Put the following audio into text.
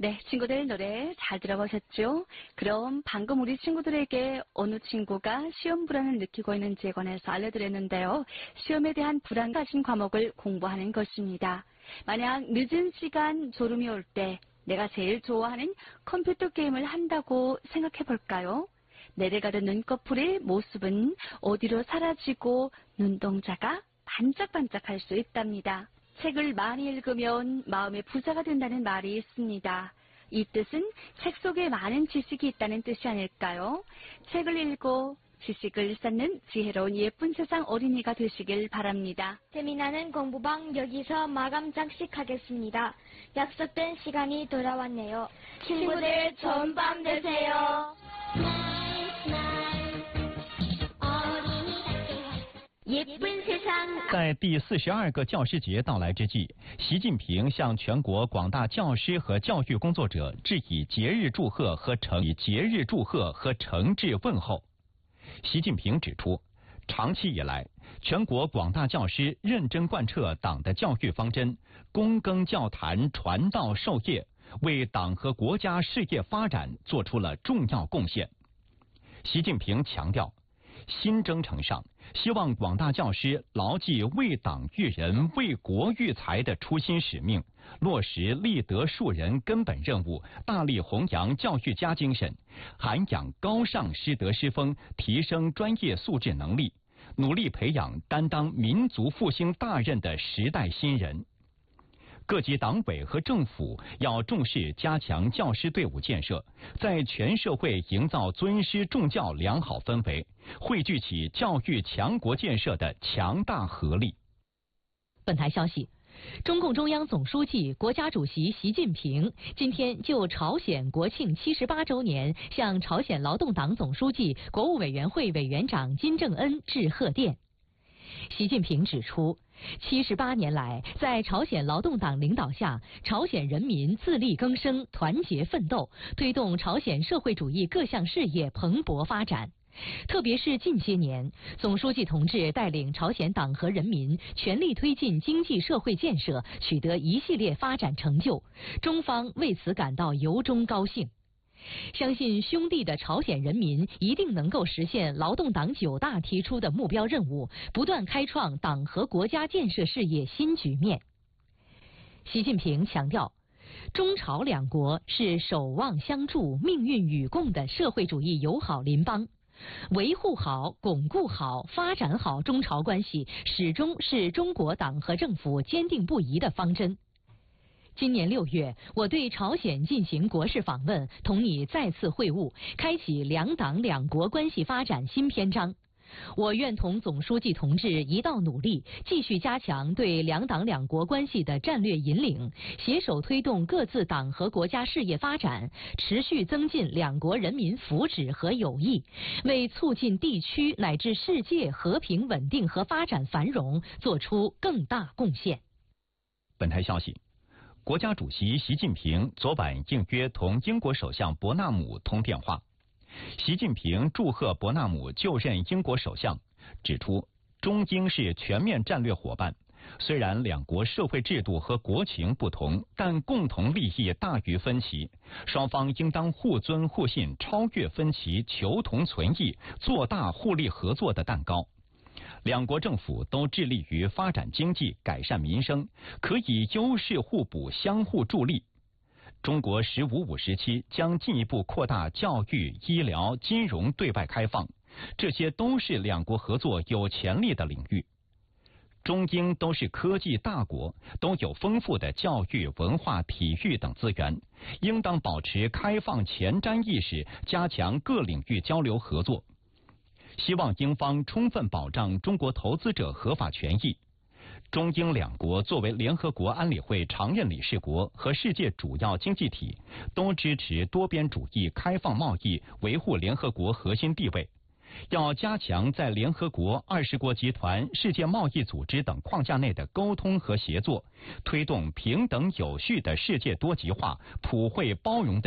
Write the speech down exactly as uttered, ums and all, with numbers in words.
네, 친구들 노래 잘 들어보셨죠? 그럼 방금 우리 친구들에게 어느 친구가 시험 불안을 느끼고 있는지에 관해서 알려드렸는데요. 시험에 대한 불안 가진 과목을 공부하는 것입니다. 만약 늦은 시간 졸음이 올 때 내가 제일 좋아하는 컴퓨터 게임을 한다고 생각해 볼까요? 내려가던 눈꺼풀의 모습은 어디로 사라지고 눈동자가 반짝반짝할 수 있답니다. 책을 많이 읽으면 마음의 부자가 된다는 말이 있습니다. 이 뜻은 책 속에 많은 지식이 있다는 뜻이 아닐까요? 책을 읽고 지식을 쌓는 지혜로운 예쁜 세상 어린이가 되시길 바랍니다. 재미나는 공부방 여기서 마감 장식하겠습니다. 약속된 시간이 돌아왔네요. 친구들 좋은 밤 되세요. 在第四十二个教师节到来之际，习近平向全国广大教师和教育工作者致以节日祝贺和诚以节日祝贺和诚挚问候。习近平指出，长期以来，全国广大教师认真贯彻党的教育方针，躬耕教坛，传道授业，为党和国家事业发展做出了重要贡献。习近平强调，新征程上，希望广大教师牢记为党育人、为国育才的初心使命，落实立德树人根本任务，大力弘扬教育家精神，涵养高尚师德师风，提升专业素质能力，努力培养担当民族复兴大任的时代新人。各级党委和政府要重视加强教师队伍建设，在全社会营造尊师重教良好氛围，汇聚起教育强国建设的强大合力。 本台消息，中共中央总书记、国家主席习近平今天就朝鲜国庆七十八周年向朝鲜劳动党总书记、国务委员会委员长金正恩致贺电。习近平指出，七十八年来，在朝鲜劳动党领导下，朝鲜人民自力更生、团结奋斗，推动朝鲜社会主义各项事业蓬勃发展。特别是近些年，总书记同志带领朝鲜党和人民全力推进经济社会建设，取得一系列发展成就，中方为此感到由衷高兴。相信兄弟的朝鲜人民一定能够实现劳动党九大提出的目标任务，不断开创党和国家建设事业新局面。习近平强调，中朝两国是守望相助、命运与共的社会主义友好邻邦，维护好、巩固好、发展好中朝关系，始终是中国党和政府坚定不移的方针。今年六月，我对朝鲜进行国事访问，同你再次会晤，开启两党两国关系发展新篇章。我愿同总书记同志一道努力，继续加强对两党两国关系的战略引领，携手推动各自党和国家事业发展，持续增进两国人民福祉和友谊，为促进地区乃至世界和平稳定和发展繁荣做出更大贡献。 本台消息，国家主席习近平昨晚应约同英国首相伯纳姆通电话。习近平祝贺伯纳姆就任英国首相，指出中英是全面战略伙伴，虽然两国社会制度和国情不同，但共同利益大于分歧，双方应当互尊互信，超越分歧，求同存异，做大互利合作的蛋糕。两国政府都致力于发展经济、改善民生，可以优势互补、相互助力。中国“十五五”时期将进一步扩大教育、医疗、金融对外开放，这些都是两国合作有潜力的领域。中英都是科技大国，都有丰富的教育、文化、体育等资源，应当保持开放前瞻意识，加强各领域交流合作。希望英方充分保障中国投资者合法权益。中英两国作为联合国安理会常任理事国和世界主要经济体，都支持多边主义、开放贸易，维护联合国核心地位。要加强在联合国、二十国集团、世界贸易组织等框架内的沟通和协作，推动平等有序的世界多极化、普惠包容的